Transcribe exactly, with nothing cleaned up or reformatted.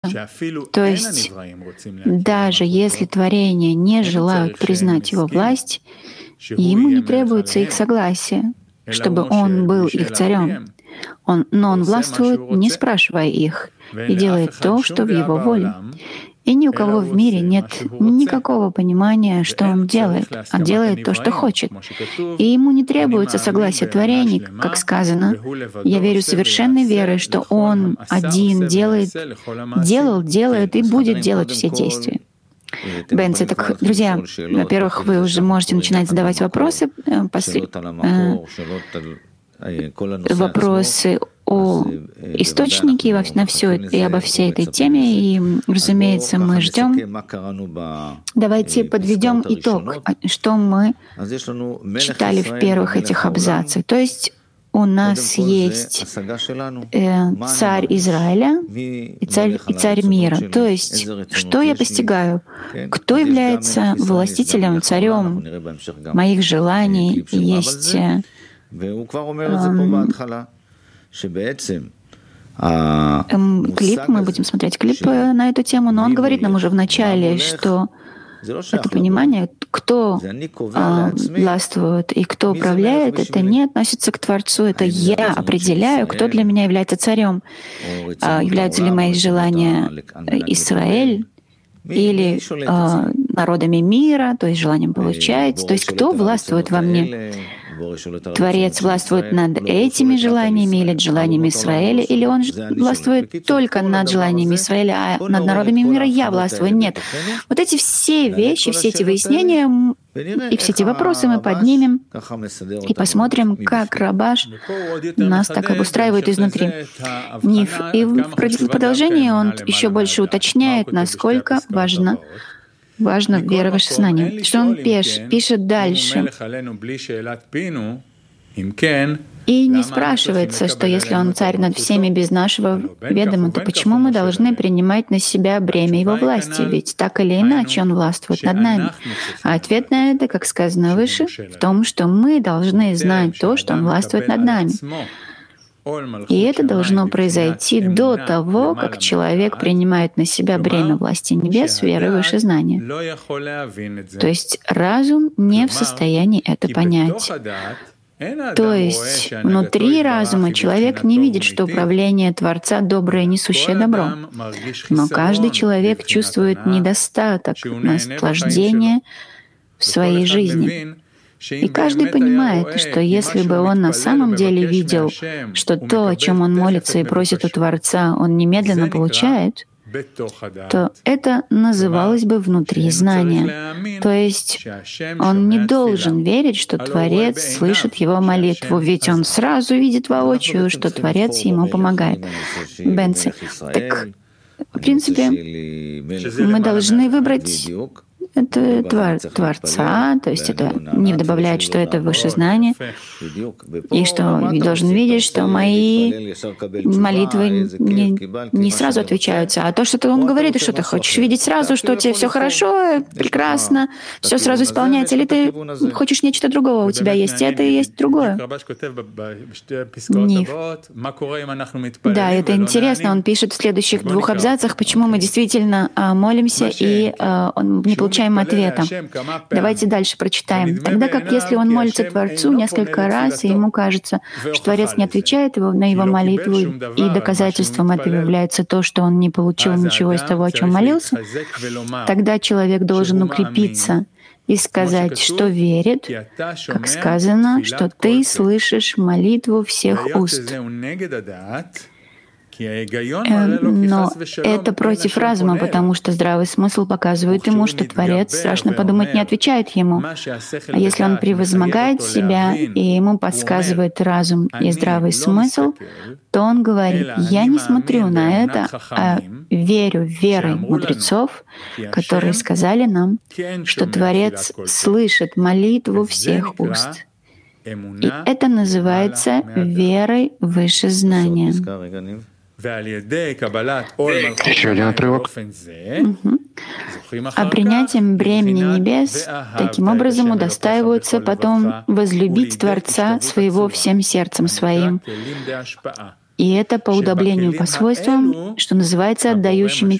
То есть, даже если творения не желают признать его власть, ему не требуется их согласие, чтобы он был их царем. Он, но он властвует, не спрашивая их, и делает то, что в его воле. И ни у кого в мире нет никакого понимания, что он делает, а делает то, что хочет. И ему не требуется согласие творений, как сказано. Я верю совершенной верой, что он один делает, делал, делает и будет делать все действия. Бенци, так, друзья, во-первых, вы уже можете начинать задавать вопросы, после, э, вопросы о источнике и на все и обо всей этой теме, и, разумеется, мы ждем. Давайте подведем итог, что мы читали в первых этих абзацах. То есть у нас есть э, царь Израиля и царь, и царь мира. То есть, что я постигаю? Кто является властителем, царем моих желаний? Есть э, э, клип, мы будем смотреть клип на эту тему, но он говорит нам уже в начале, что это понимание, кто а, властвует и кто управляет, это не относится к Творцу, это я определяю, кто для меня является царем. А, являются ли мои желания Израиль или а, народами мира, то есть желанием получать, то есть кто властвует во мне? Творец властвует над этими желаниями или желаниями Израиля, или он властвует только над желаниями Израиля, а над народами мира я властвую? Нет. Вот эти все вещи, все эти выяснения и все эти вопросы мы поднимем и посмотрим, как Рабаш нас так обустраивает изнутри. Ниф. И в продолжении он еще больше уточняет, насколько важно Важно вера в ваше знание. Что он пиш, пишет дальше. И не спрашивается, что если он царь над всеми без нашего ведома, то почему мы должны принимать на себя бремя его власти? Ведь так или иначе он властвует над нами. А ответ на это, как сказано выше, в том, что мы должны знать то, что он властвует над нами. И это должно произойти до того, как человек принимает на себя бремя власти небес, веры выше знания. То есть разум не в состоянии это понять. То есть внутри разума человек не видит, что управление Творца — доброе, несущее добро. Но каждый человек чувствует недостаток, наслаждения в своей жизни. И каждый понимает, что если бы он на самом деле видел, что то, о чем он молится и просит у Творца, он немедленно получает, то это называлось бы внутри знания. То есть он не должен верить, что Творец слышит его молитву, ведь он сразу видит воочию, что Творец ему помогает. Бенци. Так, в принципе, мы должны выбрать это твор, Творца, то есть это не добавляет, что это выше знания, и что я должен видеть, что мои молитвы не, не сразу отвечаются, а то, что он говорит, что ты хочешь видеть сразу, что у тебя все хорошо, прекрасно, все сразу исполняется, или ты хочешь нечто другого, у тебя есть это и есть другое. Ниф. Да, это интересно, он пишет в следующих двух абзацах, почему мы действительно а, молимся и а, он не получает ответа. Давайте дальше прочитаем. Тогда как если он молится Творцу несколько раз, и ему кажется, что Творец не отвечает его, на его молитву, и доказательством этого является то, что он не получил ничего из того, о чем молился, тогда человек должен укрепиться и сказать, что верит, как сказано, что ты слышишь молитву всех уст. Но это против разума, потому что здравый смысл показывает ему, что Творец, страшно подумать, не отвечает ему. А если он превозмогает себя, и ему подсказывает разум и здравый смысл, то он говорит: «Я не смотрю на это, а верю верой мудрецов, которые сказали нам, что Творец слышит молитву всех уст». И это называется верой выше знания. Еще один отрывок. Угу. А принятием бремени небес таким образом удостаиваются потом возлюбить Творца своего всем сердцем своим. И это по удобрению, по свойствам, что называется, отдающими